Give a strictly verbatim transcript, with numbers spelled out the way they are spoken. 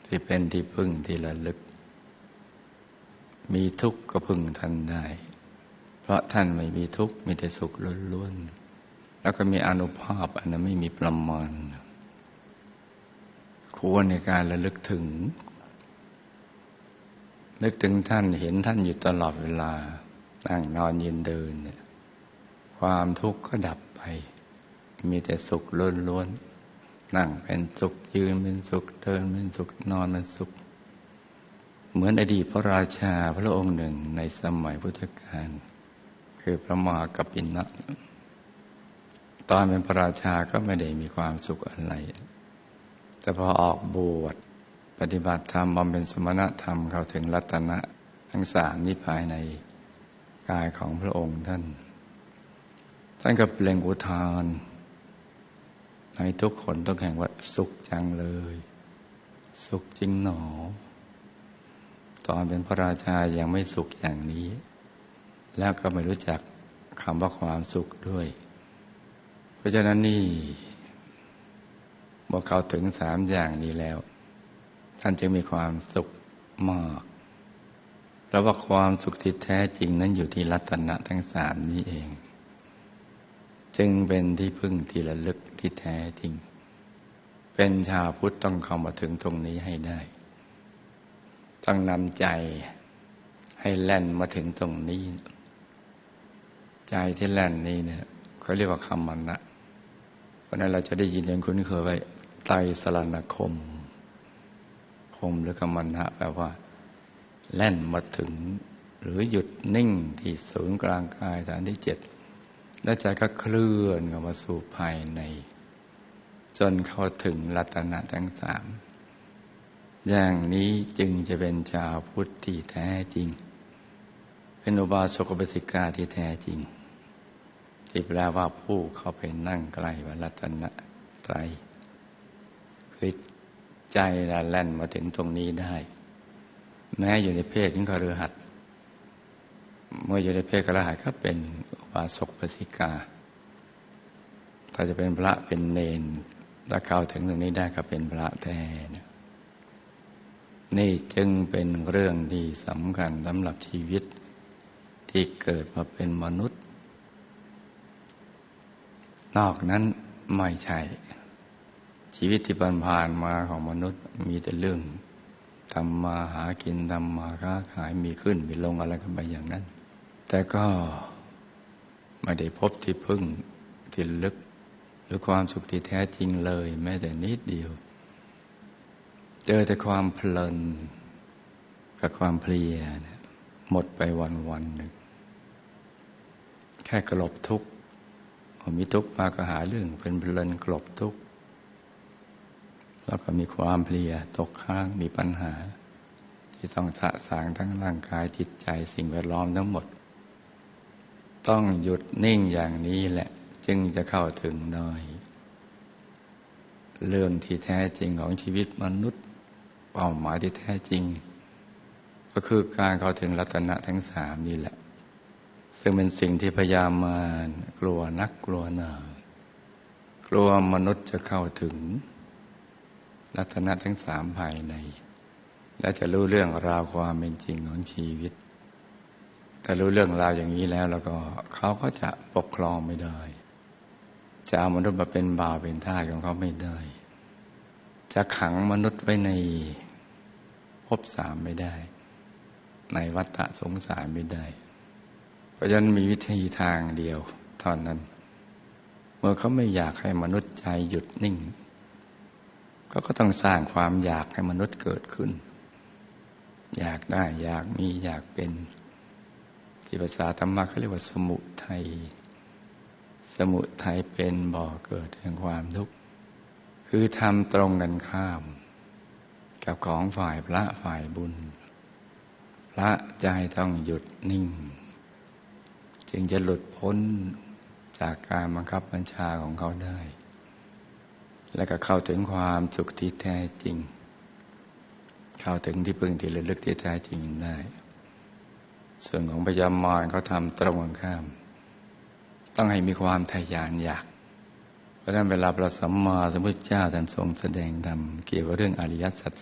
ที่เป็นที่พึ่งที่ระลึกมีทุกข์ก็พึ่งท่านได้เพราะท่านไม่มีทุกข์มีแต่สุขล้วนๆแล้วก็มีอานุภาพอันนั้นไม่มีประมาณควรในการระลึกถึงนึกถึงท่านเห็นท่านอยู่ตลอดเวลานั่งนอนยืนเดินเนี่ยความทุกข์ก็ดับไปมีแต่สุขล้วนๆนั่งเป็นสุขยืนเป็นสุขเดินเป็นสุขนอนเป็นสุขเหมือนอดีตพระราชาพระองค์หนึ่งในสมัยพุทธกาลคือพระมหากัปปินะตอนเป็นพระราชาก็ไม่ได้มีความสุขอะไรแต่พอออกบวชปฏิบัติธรรมบำเพ็ญสมณธรรมเข้าถึงรัตนะทั้งสามนี้ภายในกายของพระองค์ท่านท่านก็เปล่งอุทานให้ทุกคนต้องแข่งว่าสุขจังเลยสุขจริงหนอตอนเป็นพระราชายังไม่สุขอย่างนี้แล้วก็ไม่รู้จักคำว่าความสุขด้วยเพราะฉะนั้นนี่เมื่อเขาถึงสามอย่างนี้แล้วท่านจึงมีความสุขมากแล้วว่าความสุขที่แท้จริงนั้นอยู่ที่รัตนะทั้งสามนี้เองจึงเป็นที่พึ่งที่ระลึกที่แท้จริงเป็นชาวพุทธต้องเข้ามาถึงตรงนี้ให้ได้ต้องนำใจให้แล่นมาถึงตรงนี้ใจที่แล่นนี้เนี่ยเขาเรียกว่าคัมมนะ เพราะนั้นเราจะได้ยินอย่างคุ้นเคยไว้ไตรสรณคมคมหรือคัมมนะแปลว่าแล่นมาถึงหรือหยุดนิ่งที่ศูนย์กลางกายฐานที่เจ็ดแล้วใจก็เคลื่อนเข้ามาสู่ภายในจนเข้าถึงรัตนะทั้งสามอย่างนี้จึงจะเป็นชาวพุทธที่แท้จริงเป็นอุบาสกอุบาสิกาที่แท้จริงที่แปลว่าผู้เข้าไปนั่งใกล้พระรัตนตรัยคือใจละแล่นมาถึงตรงนี้ได้แม้อยู่ในเพศของคฤหัสถ์เมื่ออยู่ในเพศคฤหัสถ์ก็เป็นอุบาสกอุบาสิกาถ้าจะเป็นพระเป็นเณรถ้าเข้าถึงตรงนี้ได้ก็เป็นพระแท้นี่จึงเป็นเรื่องที่สำคัญสำหรับชีวิตที่เกิดมาเป็นมนุษย์นอกนั้นไม่ใช่ชีวิตที่ผ่านมาของมนุษย์มีแต่เรื่องทำมาหากินทำมาค้าขายมีขึ้นมีลงอะไรกันไปอย่างนั้นแต่ก็ไม่ได้พบที่พึ่งที่ลึกหรือความสุขที่แท้จริงเลยแม้แต่นิดเดียวเจอแต่ความเพลินกับความเพลียเนี่ยหมดไปวันวันหนึ่งแค่กลบทุกข์พอมีทุกข์มาก็หาเรื่องเป็นเพลินกลบทุกข์แล้วก็มีความเพลียตกค้างมีปัญหาที่ต้องสะสางทั้งร่างกายจิตใจสิ่งแวดล้อมทั้งหมดต้องหยุดนิ่งอย่างนี้แหละจึงจะเข้าถึงได้เรื่องที่แท้จริงของชีวิตมนุษย์เป้าหมายที่แท้จริงก็คือการเข้าถึงรัตนะทั้งสามนี่แหละซึ่งเป็นสิ่งที่พยามารกลัวนักกลัวหนากลัวมนุษย์จะเข้าถึงรัตนะทั้งสามภายในและจะรู้เรื่องราวความเป็นจริงของชีวิตถ้ารู้เรื่องราวอย่างนี้แล้วแล้วก็เขาก็จะปกครองไม่ได้จะเอามนุษย์มาเป็นบ่าวเป็นทาสของเขาไม่ได้จะขังมนุษย์ไว้ในภพสามไม่ได้ในวัฏสงสารไม่ได้เพราะฉะนั้นมีวิธีทางเดียวเท่านั้นเมื่อเขาไม่อยากให้มนุษย์ใจหยุดนิ่งเขาก็ต้องสร้างความอยากให้มนุษย์เกิดขึ้นอยากได้อยากมีอยากเป็นที่ภาษาธรรมะเขาเรียกว่าสมุทัยสมุทัยเป็นบ่อเกิดแห่งความทุกข์คือทำตรงกันข้ามกับของฝ่ายพระฝ่ายบุญพระใจต้องหยุดนิ่งจึงจะหลุดพ้นจากการบังคับบัญชาของเขาได้และก็เข้าถึงความสุขที่แท้จริงเข้าถึงที่พึ่งที่ระลึกที่แท้จริงได้ส่วนของพยามารเขาทำตรงกันข้ามต้องให้มีความทะยานอยากเพราะฉะนั้นเวลาพระสัมมาสัมพุทธเจ้าท่านทรงแสดงธรรมเกี่ยวกับเรื่องอริยสัจ